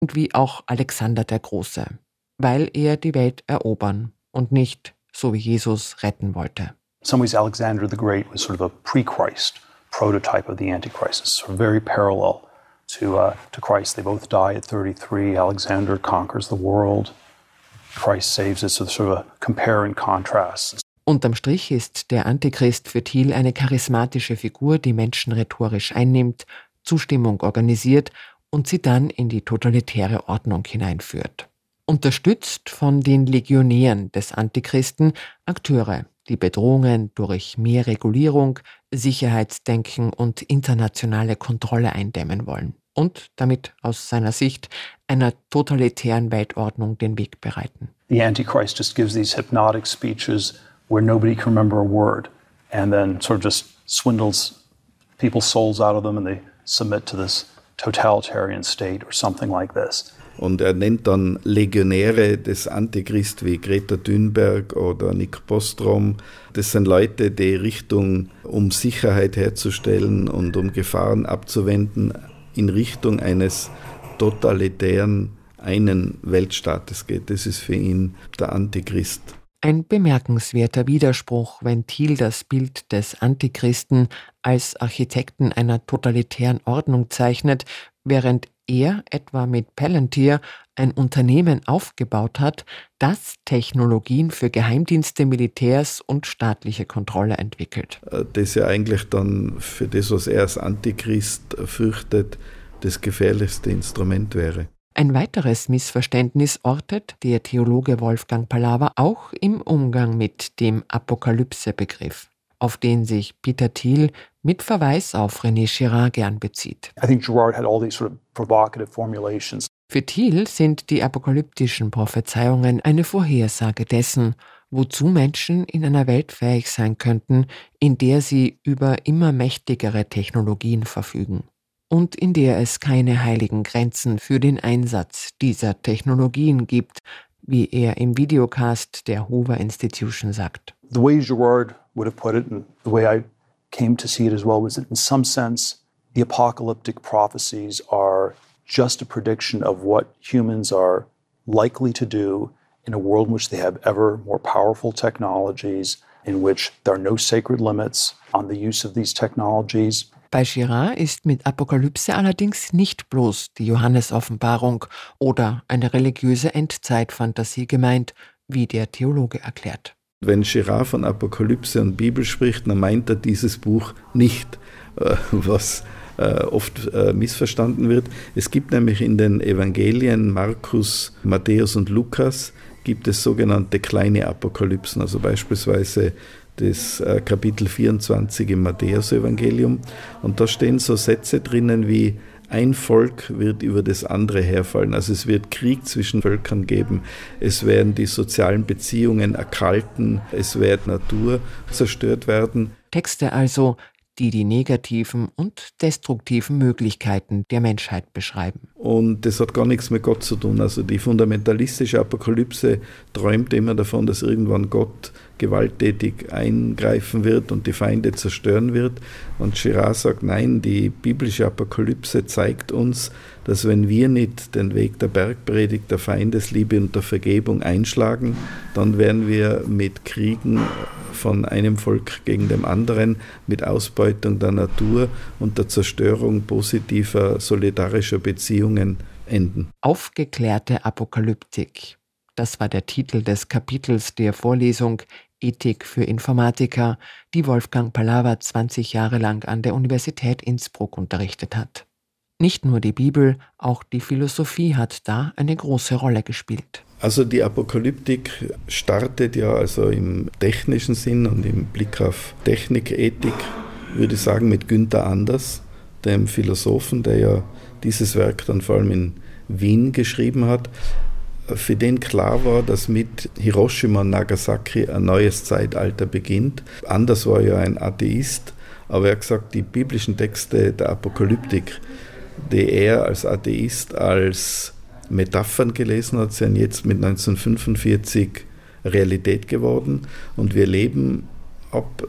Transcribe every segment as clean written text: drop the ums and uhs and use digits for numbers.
und wie auch Alexander der Große, weil er die Welt erobern und nicht, so wie Jesus, retten wollte. In some ways, Alexander the Great was sort of a pre-Christ prototype of the Antichrist. It's sort of very parallel to Christ. They both die at 33. Alexander conquers the world. Christ saves it. So sort of a compare and contrast. Unterm Strich ist der Antichrist für Thiel eine charismatische Figur, die Menschen rhetorisch einnimmt, Zustimmung organisiert und sie dann in die totalitäre Ordnung hineinführt. Unterstützt von den Legionären des Antichristen, Akteure, die Bedrohungen durch mehr Regulierung, Sicherheitsdenken und internationale Kontrolle eindämmen wollen und damit aus seiner Sicht einer totalitären Weltordnung den Weg bereiten. The Antichrist just gives these hypnotic speeches where nobody can remember a word and then sort of just swindles people's souls out of them and they submit to this totalitarian state or something like this. Und er nennt dann Legionäre des Antichrist wie Greta Thunberg oder Nick Bostrom. Das sind Leute, die Richtung, um Sicherheit herzustellen und um Gefahren abzuwenden, in Richtung eines totalitären einen Weltstaates geht. Das ist für ihn der Antichrist. Ein bemerkenswerter Widerspruch, wenn Thiel das Bild des Antichristen als Architekten einer totalitären Ordnung zeichnet, während er etwa mit Palantir ein Unternehmen aufgebaut hat, das Technologien für Geheimdienste, Militärs und staatliche Kontrolle entwickelt. Das ja eigentlich dann für das, was er als Antichrist fürchtet, das gefährlichste Instrument wäre. Ein weiteres Missverständnis ortet der Theologe Wolfgang Pallava auch im Umgang mit dem Apokalypse-Begriff, auf den sich Peter Thiel mit Verweis auf René Girard gern bezieht. I think Girard had all these sort of provocative formulations. Für Thiel sind die apokalyptischen Prophezeiungen eine Vorhersage dessen, wozu Menschen in einer Welt fähig sein könnten, in der sie über immer mächtigere Technologien verfügen und in der es keine heiligen Grenzen für den Einsatz dieser Technologien gibt, wie er im Videocast der Hoover Institution sagt. The way Girard would have put it, and the way I came to see it as well, was that in some sense, the apocalyptic prophecies are just a prediction of what humans are likely to do in a world in which they have ever more powerful technologies, in which there are no sacred limits on the use of these technologies. Bei Girard ist mit Apokalypse allerdings nicht bloß die Johannes-Offenbarung oder eine religiöse Endzeitfantasie gemeint, wie der Theologe erklärt. Wenn Girard von Apokalypse und Bibel spricht, dann meint er dieses Buch nicht, was oft missverstanden wird. Es gibt nämlich in den Evangelien Markus, Matthäus und Lukas gibt es sogenannte kleine Apokalypsen, also beispielsweise das Kapitel 24 im Matthäus-Evangelium. Und da stehen so Sätze drinnen wie: Ein Volk wird über das andere herfallen. Also es wird Krieg zwischen Völkern geben. Es werden die sozialen Beziehungen erkalten. Es wird Natur zerstört werden. Texte also, die die negativen und destruktiven Möglichkeiten der Menschheit beschreiben. Und das hat gar nichts mit Gott zu tun. Also die fundamentalistische Apokalypse träumt immer davon, dass irgendwann Gott gewalttätig eingreifen wird und die Feinde zerstören wird. Und Girard sagt, nein, die biblische Apokalypse zeigt uns, dass wenn wir nicht den Weg der Bergpredigt, der Feindesliebe und der Vergebung einschlagen, dann werden wir mit Kriegen von einem Volk gegen dem anderen, mit Ausbeutung der Natur und der Zerstörung positiver, solidarischer Beziehungen enden. Aufgeklärte Apokalyptik. Das war der Titel des Kapitels der Vorlesung Ethik für Informatiker, die Wolfgang Pallava 20 Jahre lang an der Universität Innsbruck unterrichtet hat. Nicht nur die Bibel, auch die Philosophie hat da eine große Rolle gespielt. Also die Apokalyptik startet ja also im technischen Sinn und im Blick auf Technikethik, würde ich sagen, mit Günther Anders, dem Philosophen, der ja dieses Werk dann vor allem in Wien geschrieben hat. Für den klar war, dass mit Hiroshima und Nagasaki ein neues Zeitalter beginnt. Anders war ja ein Atheist, aber er hat gesagt, die biblischen Texte der Apokalyptik, die er als Atheist als Metaphern gelesen hat, sind jetzt mit 1945 Realität geworden. Und wir leben ab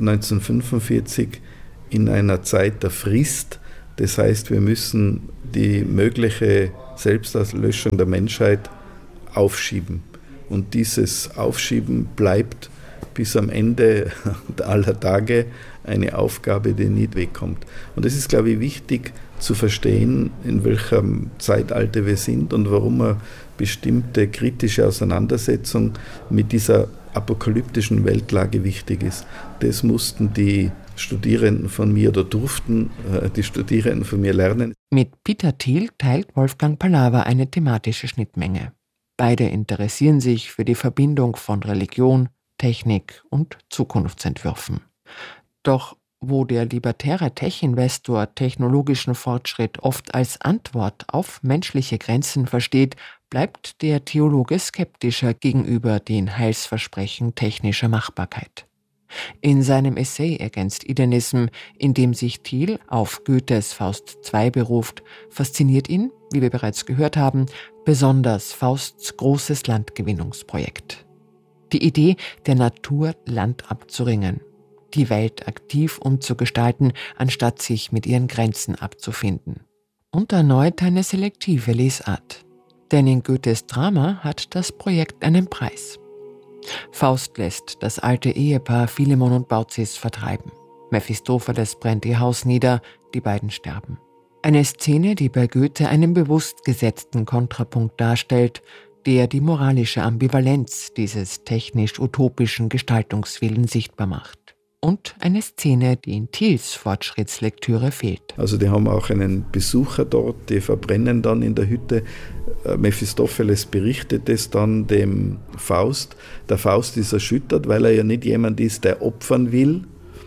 1945 in einer Zeit der Frist. Das heißt, wir müssen die mögliche Selbstauslöschung der Menschheit aufschieben. Und dieses Aufschieben bleibt bis am Ende aller Tage eine Aufgabe, die nicht wegkommt. Und es ist, glaube ich, wichtig zu verstehen, in welchem Zeitalter wir sind und warum eine bestimmte kritische Auseinandersetzung mit dieser apokalyptischen Weltlage wichtig ist. Das mussten die Studierenden von mir oder durften die Studierenden von mir lernen. Mit Peter Thiel teilt Wolfgang Pallava eine thematische Schnittmenge. Beide interessieren sich für die Verbindung von Religion, Technik und Zukunftsentwürfen. Doch wo der libertäre Tech-Investor technologischen Fortschritt oft als Antwort auf menschliche Grenzen versteht, bleibt der Theologe skeptischer gegenüber den Heilsversprechen technischer Machbarkeit. In seinem Essay ergänzt Idenism, in dem sich Thiel auf Goethes Faust II beruft, fasziniert ihn, wie wir bereits gehört haben, besonders Fausts großes Landgewinnungsprojekt. Die Idee, der Natur Land abzuringen, die Welt aktiv umzugestalten, anstatt sich mit ihren Grenzen abzufinden. Und erneut eine selektive Lesart. Denn in Goethes Drama hat das Projekt einen Preis. Faust lässt das alte Ehepaar Philemon und Baucis vertreiben. Mephistopheles brennt ihr Haus nieder, die beiden sterben. Eine Szene, die bei Goethe einen bewusst gesetzten Kontrapunkt darstellt, der die moralische Ambivalenz dieses technisch-utopischen Gestaltungswillens sichtbar macht. Und eine Szene, die in Thiels Fortschrittslektüre fehlt. Also die haben auch einen Besucher dort, die verbrennen dann in der Hütte. Mephistopheles berichtet es dann dem Faust. Der Faust ist erschüttert, weil er ja nicht jemand ist, der opfern will.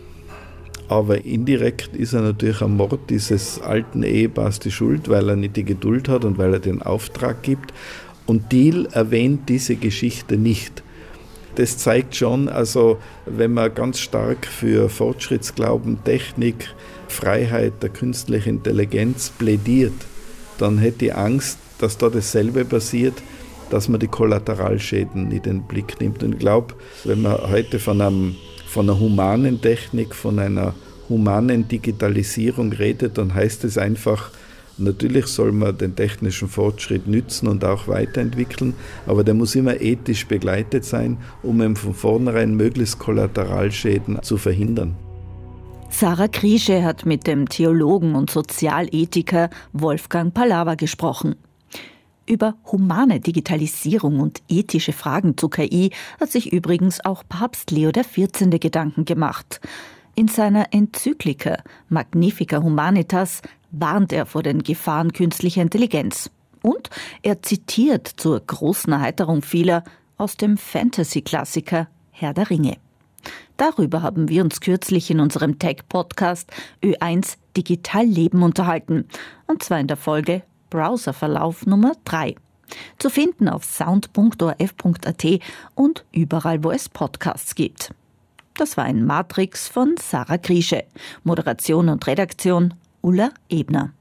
Aber indirekt ist er natürlich am Mord dieses alten Ehepaars die Schuld, weil er nicht die Geduld hat und weil er den Auftrag gibt. Und Thiel erwähnt diese Geschichte nicht. Das zeigt schon, also wenn man ganz stark für Fortschrittsglauben, Technik, Freiheit der künstlichen Intelligenz plädiert, dann hätte ich Angst, dass da dasselbe passiert, dass man die Kollateralschäden nicht in den Blick nimmt. Und ich glaube, wenn man heute von einer humanen Technik, von einer humanen Digitalisierung redet, dann heißt es einfach, natürlich soll man den technischen Fortschritt nützen und auch weiterentwickeln, aber der muss immer ethisch begleitet sein, um eben von vornherein möglichst Kollateralschäden zu verhindern. Sarah Kriesche hat mit dem Theologen und Sozialethiker Wolfgang Pallava gesprochen. Über humane Digitalisierung und ethische Fragen zu KI hat sich übrigens auch Papst Leo XIV. Gedanken gemacht. In seiner Enzyklika Magnifica Humanitas warnt er vor den Gefahren künstlicher Intelligenz. Und er zitiert zur großen Erheiterung vieler aus dem Fantasy-Klassiker Herr der Ringe. Darüber haben wir uns kürzlich in unserem Tech-Podcast Ö1 Digital Leben unterhalten. Und zwar in der Folge Browserverlauf Nummer 3. Zu finden auf sound.orf.at und überall, wo es Podcasts gibt. Das war ein Matrix von Sarah Kriesche. Moderation und Redaktion Ulla Ebner.